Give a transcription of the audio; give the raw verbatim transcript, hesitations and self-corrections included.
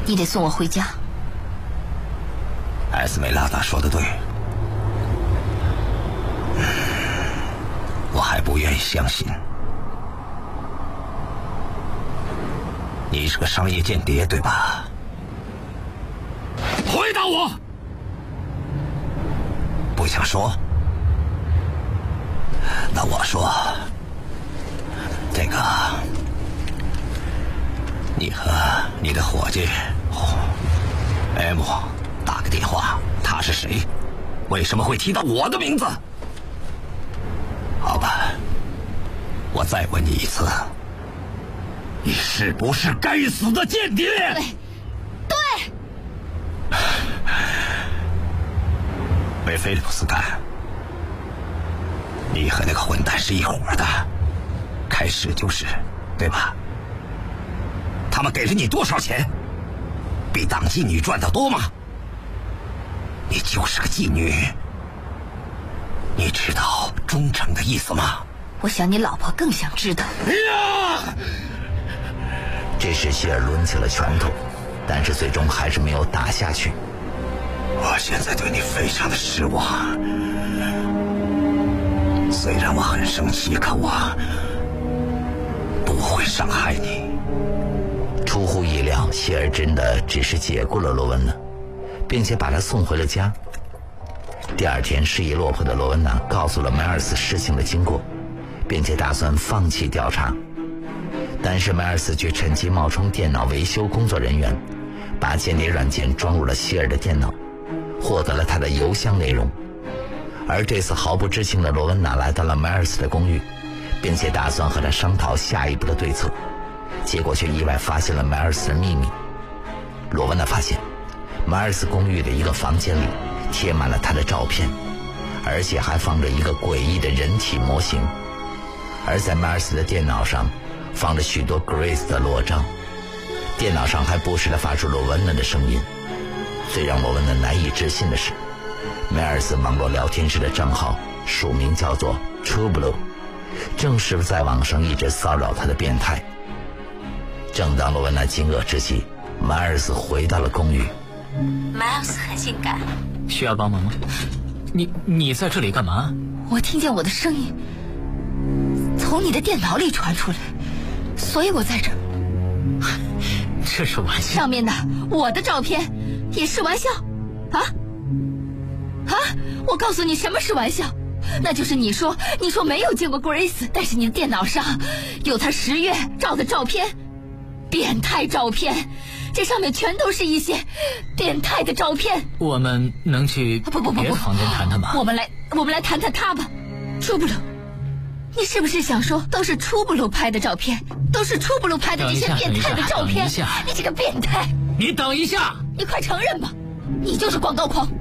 你得送我回家。 艾斯梅拉达说的对，嗯，我还不愿意相信你是个商业间谍，对吧？ 回答我！ 不想说？那我说，这个，你和你的伙计M打个电话，他是谁？为什么会提到我的名字？好吧，我再问你一次，你是不是该死的间谍？ 对，对。 为菲利普斯干，你和那个混蛋是一伙的，开始就是，对吧？他们给了你多少钱？比当妓女赚的多吗？你就是个妓女，你知道忠诚的意思吗？ 我想你老婆更想知道。 呀！ 这时希尔抡起了拳头，但是最终还是没有打下去。 我现在对你非常的失望，虽然我很生气，可我不会伤害你。 出乎意料，希尔真的只是解雇了罗文娜，并且把他送回了家。第二天，失意落魄的罗文娜告诉了迈尔斯事情的经过，并且打算放弃调查。但是迈尔斯却趁机冒充电脑维修工作人员，把间谍软件装入了希尔的电脑，获得了他的邮箱内容。而这次毫不知情的罗文娜来到了迈尔斯的公寓，并且打算和他商讨下一步的对策，结果却意外发现了迈尔斯的秘密。罗文娜发现迈尔斯公寓的一个房间里贴满了他的照片，而且还放着一个诡异的人体模型，而在迈尔斯的电脑上放着许多 Grace 的裸照，电脑上还不时地发出罗文娜的声音。最让罗文娜难以置信的是，迈尔斯网络聊天室的账号署名叫做 True Blue， 正是在网上一直骚扰他的变态。正当罗文娜惊愕之际，迈尔斯回到了公寓。 迈尔斯很性感， 需要帮忙吗？你你在这里干嘛？ 我听见我的声音从你的电脑里传出来，所以我在这儿。 这是玩笑。 上面的我的照片也是玩笑啊啊！我告诉你什么是玩笑，那就是你说你说没有见过 Grace， 但是你的电脑上有她十月照的照片，变态照片，这上面全都是一些变态的照片。 我们能去不不不不别的房间谈谈吗？ 我们来我们来谈谈他吧。初不鲁，你是不是想说都是初不鲁拍的照片，都是初不鲁拍的这些变态的照片？ 等一下， 你这个变态！ 你等一下， 你快承认吧，你就是广告狂。